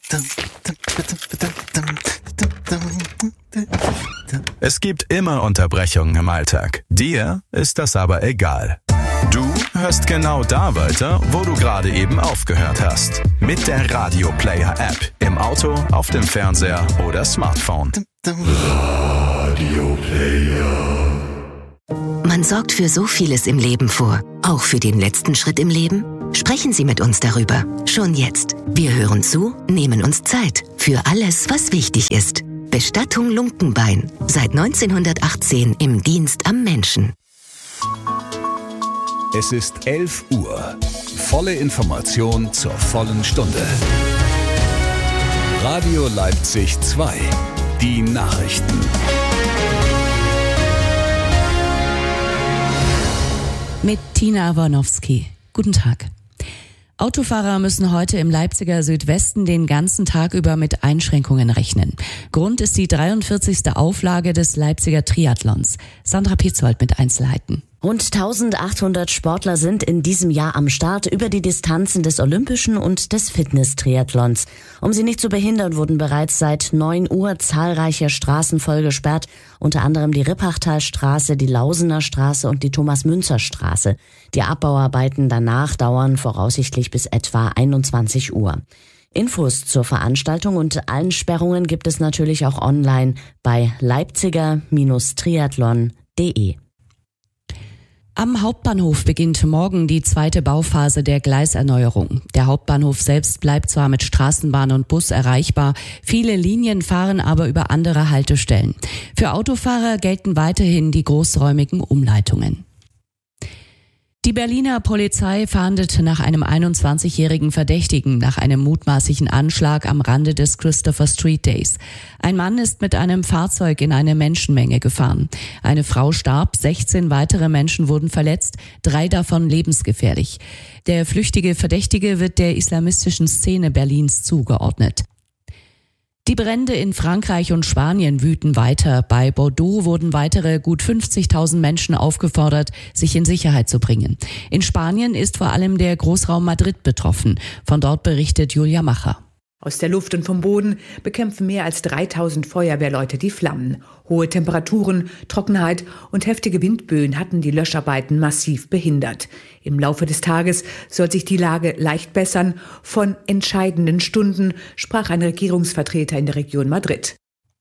Es gibt immer Unterbrechungen im Alltag. Dir ist das aber egal. Du hörst genau da weiter, wo du gerade eben aufgehört hast. Mit der Radio Player App. Im Auto, auf dem Fernseher oder Smartphone. Radio Player. Man sorgt für so vieles im Leben vor. Auch für den letzten Schritt im Leben? Sprechen Sie mit uns darüber. Schon jetzt. Wir hören zu, nehmen uns Zeit. Für alles, was wichtig ist. Bestattung Lunkenbein. Seit 1918 im Dienst am Menschen. Es ist 11 Uhr. Volle Information zur vollen Stunde. Radio Leipzig 2. Die Nachrichten. Mit Tina Warnowski. Guten Tag. Autofahrer müssen heute im Leipziger Südwesten den ganzen Tag über mit Einschränkungen rechnen. Grund ist die 43. Auflage des Leipziger Triathlons. Sandra Petzold mit Einzelheiten. Rund 1800 Sportler sind in diesem Jahr am Start über die Distanzen des Olympischen und des Fitness-Triathlons. Um sie nicht zu behindern, wurden bereits seit 9 Uhr zahlreiche Straßen voll gesperrt, unter anderem die Rippachtalstraße, die Lausener Straße und die Thomas-Münzer-Straße. Die Abbauarbeiten danach dauern voraussichtlich bis etwa 21 Uhr. Infos zur Veranstaltung und allen Sperrungen gibt es natürlich auch online bei leipziger-triathlon.de. Am Hauptbahnhof beginnt morgen die zweite Bauphase der Gleiserneuerung. Der Hauptbahnhof selbst bleibt zwar mit Straßenbahn und Bus erreichbar, viele Linien fahren aber über andere Haltestellen. Für Autofahrer gelten weiterhin die großräumigen Umleitungen. Die Berliner Polizei fahndet nach einem 21-jährigen Verdächtigen nach einem mutmaßlichen Anschlag am Rande des Christopher Street Days. Ein Mann ist mit einem Fahrzeug in eine Menschenmenge gefahren. Eine Frau starb, 16 weitere Menschen wurden verletzt, 3 davon lebensgefährlich. Der flüchtige Verdächtige wird der islamistischen Szene Berlins zugeordnet. Die Brände in Frankreich und Spanien wüten weiter. Bei Bordeaux wurden weitere gut 50.000 Menschen aufgefordert, sich in Sicherheit zu bringen. In Spanien ist vor allem der Großraum Madrid betroffen. Von dort berichtet Julia Macher. Aus der Luft und vom Boden bekämpfen mehr als 3000 Feuerwehrleute die Flammen. Hohe Temperaturen, Trockenheit und heftige Windböen hatten die Löscharbeiten massiv behindert. Im Laufe des Tages soll sich die Lage leicht bessern. Von entscheidenden Stunden sprach ein Regierungsvertreter in der Region Madrid.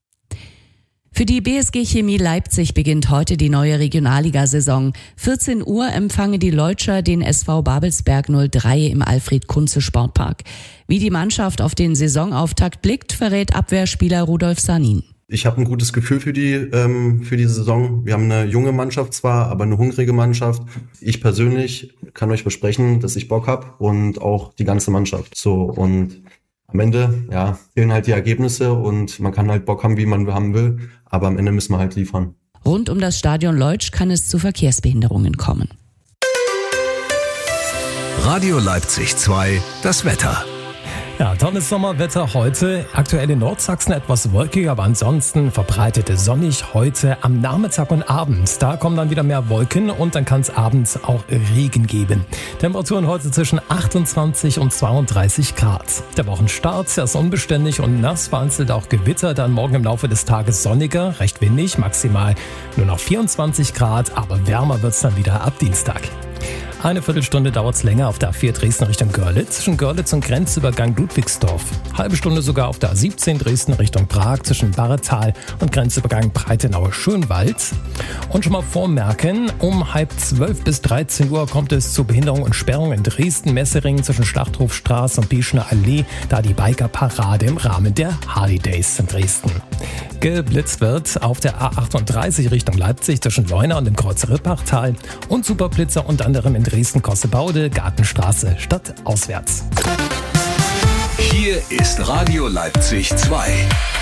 Für die BSG Chemie Leipzig beginnt heute die neue Regionalligasaison. 14 Uhr empfangen die Leutscher den SV Babelsberg 03 im Alfred-Kunze-Sportpark. Wie die Mannschaft auf den Saisonauftakt blickt, verrät Abwehrspieler Rudolf Sanin. Ich habe ein gutes Gefühl für die Saison. Wir haben eine junge Mannschaft zwar, aber eine hungrige Mannschaft. Ich persönlich kann euch versprechen, dass ich Bock habe und auch die ganze Mannschaft. So, und am Ende, fehlen halt die Ergebnisse und man kann halt Bock haben, wie man haben will, aber am Ende müssen wir halt liefern. Rund um das Stadion Leutsch kann es zu Verkehrsbehinderungen kommen. Radio Leipzig 2, das Wetter. Ja, tolles Sommerwetter heute. Aktuell in Nordsachsen etwas wolkig, aber ansonsten verbreitet sonnig heute am Nachmittag und Abend. Da kommen dann wieder mehr Wolken und dann kann es abends auch Regen geben. Temperaturen heute zwischen 28 und 32 Grad. Der Wochenstart ist unbeständig und nass, vereinzelt auch Gewitter. Dann morgen im Laufe des Tages sonniger, recht windig, maximal nur noch 24 Grad, aber wärmer wird es dann wieder ab Dienstag. Eine Viertelstunde dauert es länger auf der A4 Dresden Richtung Görlitz, zwischen Görlitz und Grenzübergang Ludwigsdorf. Halbe Stunde sogar auf der A17 Dresden Richtung Prag, zwischen Barretal und Grenzübergang Breitenau-Schönwald. Und schon mal vormerken, um 11:30 bis 13 Uhr kommt es zu Behinderung und Sperrung in Dresden-Messeringen zwischen Schlachthofstraße und Bieschner Allee, da die Bikerparade im Rahmen der Harley Days in Dresden. Geblitzt wird auf der A38 Richtung Leipzig zwischen Leuna und dem Kreuz Rippachtal und Superblitzer unter anderem in Dresden-Kossebaude, Gartenstraße, stadtauswärts. Hier ist Radio Leipzig 2.